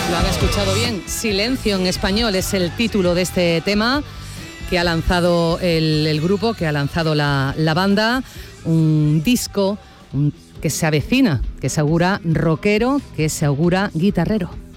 Lo han escuchado bien. Silencio en español es el título de este tema que ha lanzado el grupo, que ha lanzado la banda. Un disco que se avecina, que se augura rockero, que se augura guitarrero.